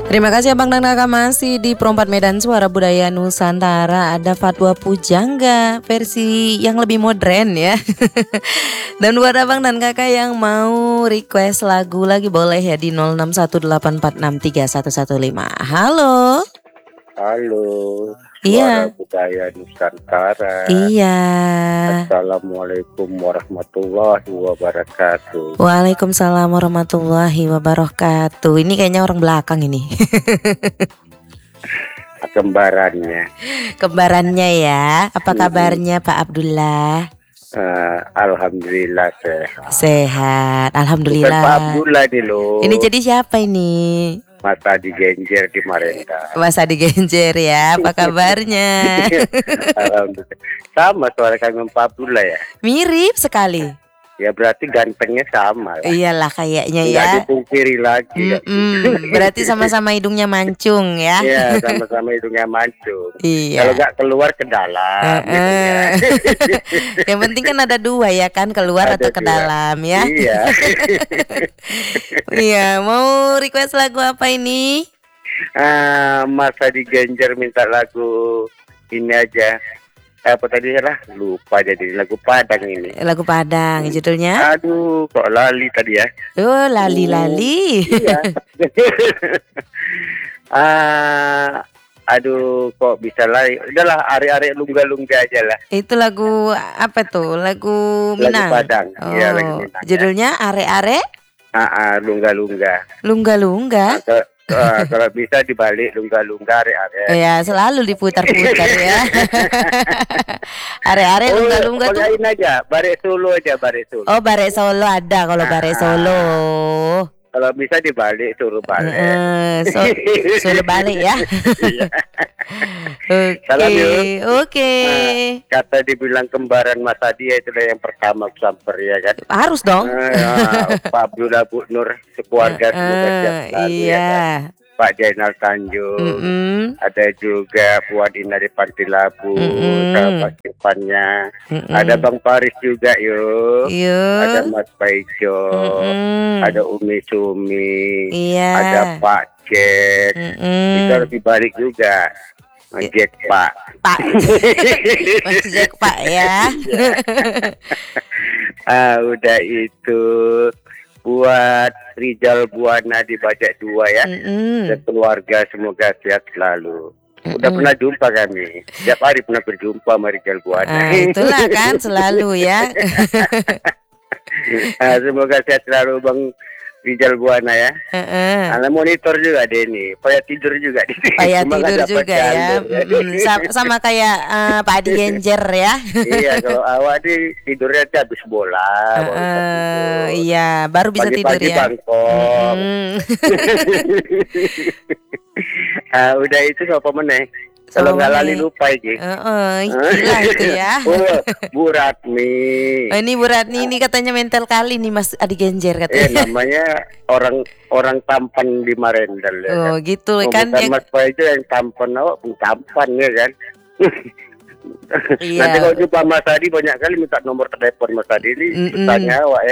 Terima kasih Abang dan Kakak masih di Perompat Medan Suara Budaya Nusantara. Ada Fatwa Pujangga versi yang lebih modern ya. Dan buat Abang dan Kakak yang mau request lagu lagi boleh ya di 0618463115. Halo. Halo, Iya. Suara Budaya Nusantara. Iya. Assalamualaikum warahmatullahi wabarakatuh. Waalaikumsalam warahmatullahi wabarakatuh. Ini kayaknya orang belakang ini. Kembarannya. Kembarannya ya. Apa kabarnya Pak Abdullah? Alhamdulillah sehat. Sehat, Bukan alhamdulillah. Pak Abdullah nih loh. Ini jadi siapa ini? Mas Adi Genjer di Marenda. Mas Adi Genjer ya. Apa kabarnya? Alhamdulillah. Sama suara kami Pak Abdullah ya. Mirip sekali. Ya berarti gantengnya sama lah. Iyalah kayaknya Nggak ya. dipungkiri lagi. Berarti sama-sama hidungnya mancung ya. Iya, sama-sama hidungnya mancung. Iya. Kalau nggak keluar ke dalam. hidungnya. Yang penting kan ada dua ya kan, keluar Ada atau ke dua. dalam ya. Iya. Iya, mau request lagu apa ini? Mas Adi Genjer minta lagu ini aja. Apa tadi lah? Lupa jadi lagu Padang ini. Lagu Padang judulnya. Aduh, kok lali tadi ya? Oh, lali-lali. Iya. Aduh, kok bisa lali? Udahlah, are-are lungga-lungga aja lah. Itu lagu apa tuh? Lagu Lagu Minang. Padang. Iya, lagu Oh, Minang. judulnya Are-are Lungga-lungga. Lungga-lungga. Kalau bisa dibalik lungga-lungga are-are. Ya, selalu diputar-putar ya. Are-are lungga-lungga tuh. Polain aja, Bare Solo aja, Bare Solo. Oh, Bare Solo ada kalau Bare Solo. Kalau bisa dibalik, suruh balik. Solo balik ya. Salam, Oke, yuk. oke. Kata dibilang kembaran Mas Adi itulah yang pertama aku samper ya kan. Harus dong. Pak Abdullah Bu Nur sekeluarga semoga sehat selalu ya Iya. kan. Pak Jainal Tanjung, ada juga Puan Ina di Panti Labu, sahabat Irfannya, ada Bang Paris juga yuk, ada Mas Paijo, ada Umi Sumi, Iya. ada Pak Jack, itu harus dibalik juga. Jack Pak. Pak. Mas Jack Pak ya. Udah itu buat Rizal Buana di Bajak 2 ya. Dan keluarga semoga sehat selalu. Udah pernah jumpa kami. Setiap hari pernah berjumpa sama Rizal Buana. Itulah kan selalu ya. Semoga sehat selalu Bang Rizal Buana ya. Ada monitor juga Denny, payah tidur juga. Payah tidur juga ya. Sama kayak Pak Adi Genjer ya. Iya, kalau awak tidurnya habis bola. Iya, baru bisa Pagi-pagi tidur ya. Bangkok. Udah itu apa meneh? Kalau nggak lali lupa aja. Gila itu ya. Bu Ratmi. Ini Bu Ratmi ini katanya mental kali nih Mas Adi Genjer katanya. Namanya orang tampan di Marendel ya. Oh kan? Gitu kan. Bukan Mas Paijo yang tampan, awak pun tampan ya kan. Iya. Nanti kalau jumpa Mas Adi banyak kali minta nomor telepon Mas Adi ini tanya awak ya.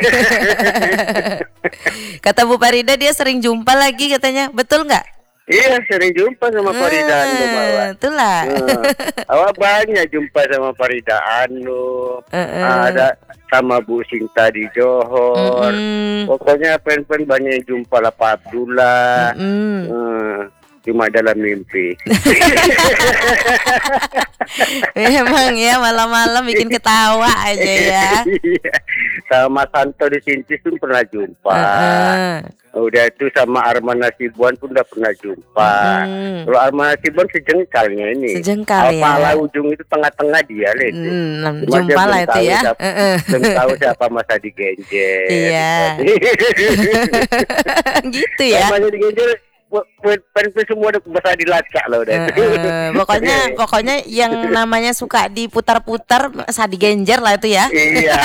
Kata Bu Farida dia sering jumpa lagi katanya, betul nggak? Iya, sering jumpa sama Farida Anu awak. Itulah. Awak banyak jumpa sama Farida Anu. Ada sama Bu Sinta di Johor. Pokoknya pen-pen banyak jumpa lah Pak Abdullah. Cuma dalam mimpi. Emang ya malam-malam bikin ketawa aja ya. Sama Mas Santo di Sintis pun pernah jumpa. Udah itu sama Arman Nasibuan pun udah pernah jumpa. Kalau Arman Nasibuan sejengkalnya ini. Sejengkal ya. Kepala ujung itu tengah-tengah dia lah itu. Jumpa lah itu ya. Belum tahu siapa Mas Adi Genjer. Iya. Gitu ya. Mas Adi Genjer pen semua udah Mas Adi lacak lah udah. Pokoknya yang namanya suka diputar-putar Mas Adi Genjer lah itu ya. Iya.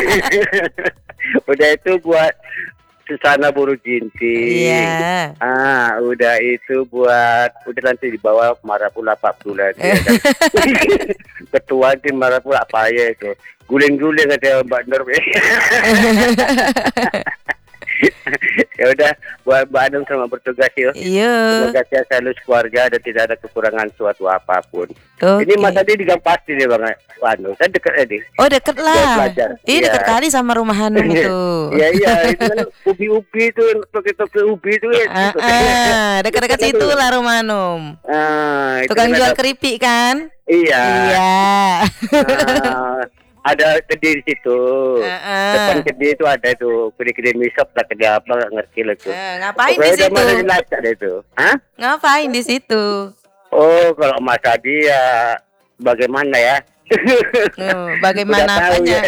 Udah itu buat Susana Buru Jinti. Iya. Udah itu buat nanti dibawa Marapula Pak Abdullah dia kan. Ketua tim Marapula apa ya itu. Guling-guling ada Mbak Nur. Ya udah, buat Mbak Anum sama bertugas yuk. Iya. Semoga sehat selalu keluarga dan tidak ada kekurangan suatu apapun. Okay. Ini Mas Adi di Gang Pasti nih Bang Anum. Saya dekat nih. Oh deket lah. Iya dekat kali sama rumah Hanum itu. Iya itu kan ubi-ubi itu, toki-toki ubi itu ya. Dekat-dekat situ lah rumah Hanum. Tukang jual keripik kan? Iya. Iya. Ada kedai di situ. Depan kedai itu ada itu kedai misop lah, kedai apa nggak ngerti lah tuh. Ngapain di situ? Ada itu. Hah? Ngapain di situ? Oh, kalau Mas Adi ya bagaimana ya? Bagaimana apanya?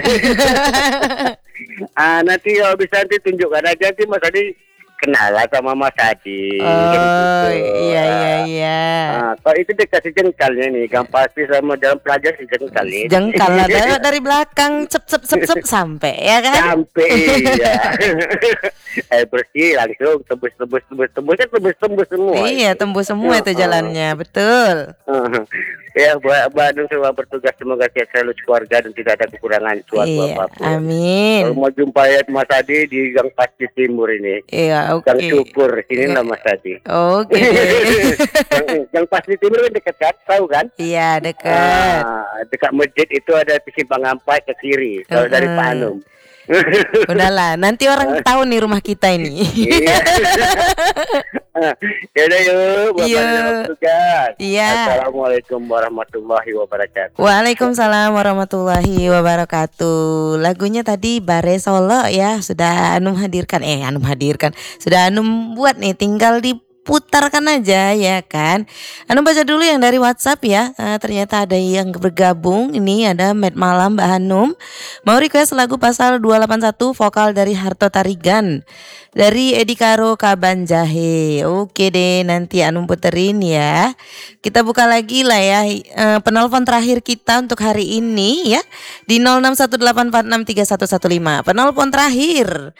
Ya? Nanti kalau bisa nanti tunjukkan aja nanti Mas Adi kenalan sama Mas Adi. Oh iya. Kalau itu dikasih jengkalnya nih, Gang Pasti sama Jalan Pelajar si jengkal nih. Jengkal lah dari belakang cep sampai ya kan? Sampai iya. Bersih langsung tembus semua. Iya tembus semua itu jalannya betul. Ya buat Bandung semua bertugas semoga sehat selalu keluarga dan tidak ada kekurangan suatu apapun. Amin. Kalau mau jumpa Mas Adi di Gang Pasti Timur ini. Iya oke. Gang Syukur sini lah Mas Adi. Oke. Gang Pasti Timur kan dekat kan, tahu kan? Iya dekat. Dekat masjid itu ada simpang Ampai ke kiri. Kalau dari Pak Anum. Udahlah, nanti orang tahu nih rumah kita ini. Yaudah yuk, Iya. Assalamualaikum warahmatullahi wabarakatuh. Waalaikumsalam warahmatullahi wabarakatuh. Lagunya tadi Bare Solo ya, sudah Anum hadirkan. Sudah Anum buat nih, tinggal diputarkan aja ya kan. Anum baca dulu yang dari WhatsApp ya. Ternyata ada yang bergabung. Ini ada Med Malam Mbak Hanum. Mau request lagu pasal 281 vokal dari Harto Tarigan. Dari Edi Karo Kaban Jahe. Oke deh, nanti Anum puterin ya. Kita buka lagi lah ya penelpon terakhir kita untuk hari ini ya. Di 0618463115. Penelpon terakhir.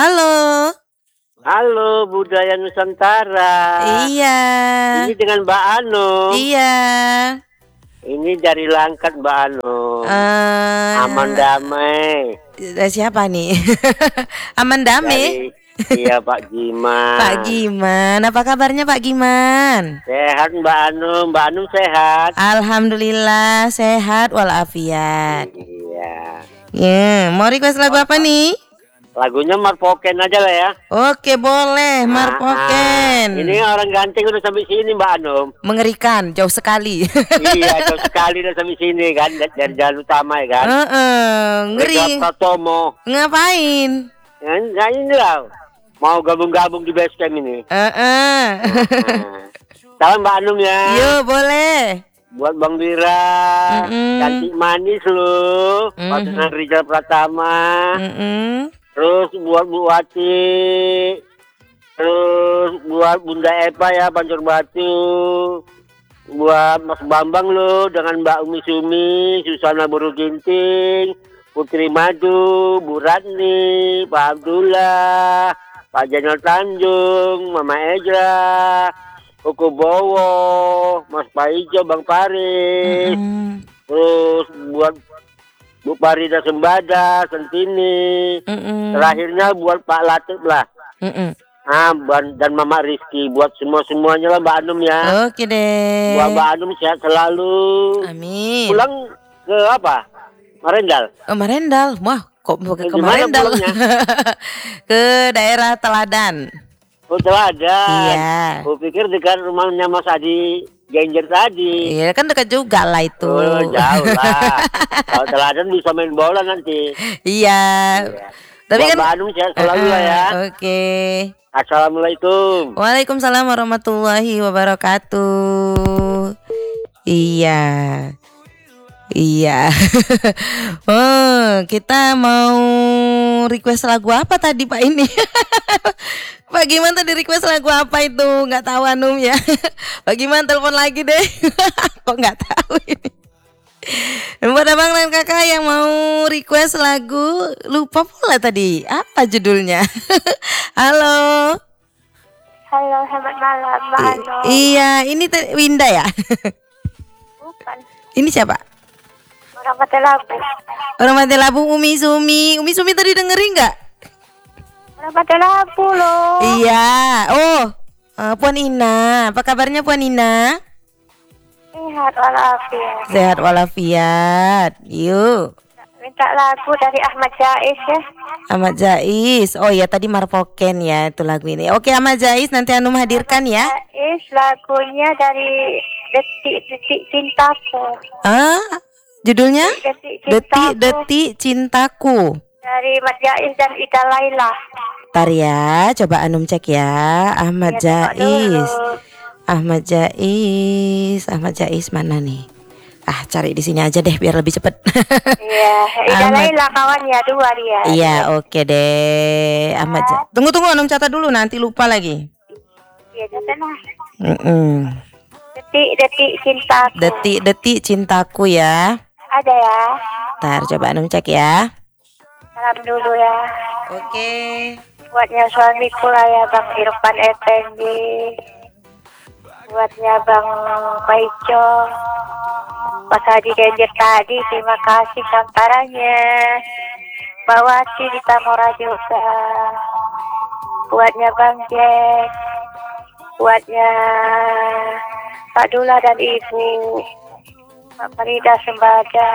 Halo Budaya Nusantara. Iya. Ini dengan Mbak Anum. Iya. Ini dari Langkat Mbak Anum. Aman damai. Siapa nih? Aman damai. Iya Pak Giman. Pak Giman, apa kabarnya Pak Giman? Sehat Mbak Anum. Mbak Anum sehat? Alhamdulillah sehat walafiat. Iya. Mau request lagu apa nih? Lagunya Marpoken aja lah ya. Oke boleh, Marpoken. Ini orang ganteng udah sampai sini Mbak Anum. Mengerikan, jauh sekali. Iya, jauh sekali udah sampai sini kan, dari jalan utama ya kan. Ngeri. Pratomo. Ngapain? Nah ini lah, mau gabung-gabung di base camp ini. Salam Mbak Anum ya. Yo boleh. Buat Bang Bira, cantik manis lu, pasangan Rizal Pratama. Terus buat Bu Wati, terus buat Bunda Eva ya Pancur Batu, buat Mas Bambang lo dengan Mbak Umi Sumi, Susana Buru Ginting, Putri Madu, Bu Ratni, Pak Abdullah, Pak Janal Tanjung, Mama Ejra, Koko Bowo, Mas Paijo, Bang Paris, terus buat Bu Parida Sembada, Sentini, terakhirnya buat Pak Latif lah, dan Mama Rizky, buat semuanya lah Mbak Anum ya. Oke deh. Buat Mbak Anum sehat selalu. Amin. Pulang ke apa? Marendal. Marendal, wah kok ke Marendal? Ke daerah Teladan. Oh Teladan. Iya. Aku pikir dekat rumahnya Mas Adi Genjer tadi. Iya kan dekat juga lah itu. Oh jauh lah. Kalau Teladan bisa main bola nanti. Iya. Tapi kan Mbak Anum sehat selalu lah ya. Oke. Assalamualaikum. Waalaikumsalam warahmatullahi wabarakatuh. Iya. Kita mau request lagu apa tadi Pak ini? Pak Giman tadi request lagu apa itu? Nggak tahu Anum ya. Pak Giman telepon lagi deh. Kok nggak tahu ini? Buat abang dan kakak yang mau request lagu, lupa pula tadi apa judulnya. Halo, selamat malam Mbak Anum. Iya, ini Winda ya? Bukan. Ini siapa? Orang Mati Labu. Orang Mati Labu, Umi Sumi tadi dengerin nggak? Dapat labu loh. Iya. Oh, Puan Ina. Apa kabarnya Puan Ina? Sehat walafiat. Sehat walafiat. Yuk. Minta lagu dari Ahmad Jais ya. Ahmad Jais. Oh ya, tadi Marpoken ya itu lagu ini. Oke, Ahmad Jais nanti Anum hadirkan ya. Jais lagunya dari Detik-detik Cintaku. Judulnya? Detik Detik Cintaku. Dari Ahmad Jais dan Ida Laila. Ntar ya, coba Anum cek ya. Ahmad Jais. Ahmad Jais mana nih? Cari di sini aja deh biar lebih cepet. Iya, Ida Laila kawannya 2 dia. Iya, oke deh. Ahmad Jais. Tunggu Anum catat dulu nanti lupa lagi. Iya, catatlah. Detik-detik cintaku. Detik-detik cintaku ya. Ada ya. Ntar coba Anum cek ya. Salam dulu ya. Oke. Buatnya suamiku lah ya Bang Irfan Effendi. Buatnya Bang Paico. Pas Hadi Genjer tadi, terima kasih samparanya. Bawasi di Tamora juga. Buatnya Bang Jack. Buatnya Pak Dula dan Ibu. Pak Farida Sembada.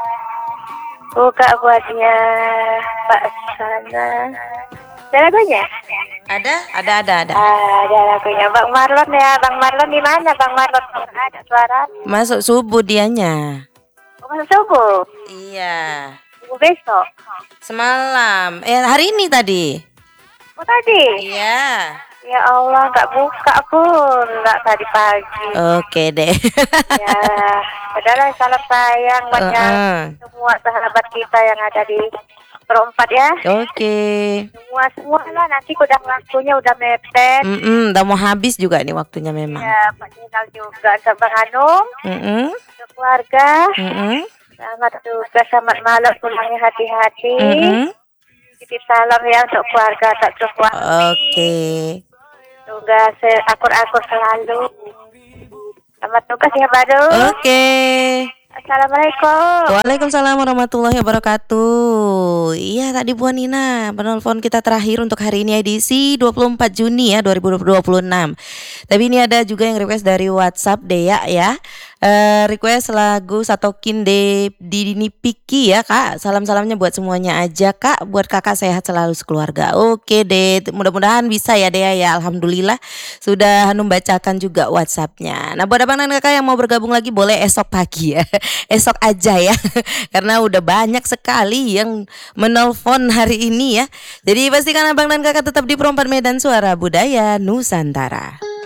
Buka buatnya Pak Sana. Ada lagunya? Ada. Ada lagunya Bang Marlon ya. Bang Marlon di mana Bang Marlon? Ada suara. Masuk subuh dianya. Masuk subuh. Iya. Subuh besok. Semalam. Hari ini tadi. Oh tadi? Iya. Ya Allah, nggak buka pun, nggak tadi pagi. Oke deh. Ya, adalah salam sayang banyak semua sahabat kita yang ada di Perempat ya. Oke. Semua lah, nanti udah waktunya udah mepet. Udah mau habis juga nih waktunya memang. Ya, Pak Jinal juga, Bang Hanum, keluarga. Selamat juga, selamat malam, pulangnya hati-hati. Titip salam ya untuk keluarga tak cukup. Oke. Tugas akur-akur selalu. Selamat tugas ya baru. Oke. Assalamualaikum. Waalaikumsalam warahmatullahi wabarakatuh. Iya tadi Bu Nina penelpon kita terakhir untuk hari ini edisi 24 Juni ya 2026. Tapi ini ada juga yang request dari WhatsApp Dea ya. Request lagu Satokin de Dini Piki ya Kak. Salam-salamnya buat semuanya aja Kak. Buat Kakak sehat selalu sekeluarga. Oke deh, mudah-mudahan bisa ya Dea ya. Alhamdulillah sudah membacakan juga WhatsAppnya. Nah buat abang dan kakak yang mau bergabung lagi boleh esok pagi ya. Esok aja ya. Karena udah banyak sekali yang menelpon hari ini ya. Jadi pastikan abang dan kakak tetap di Perempat Medan Suara Budaya Nusantara.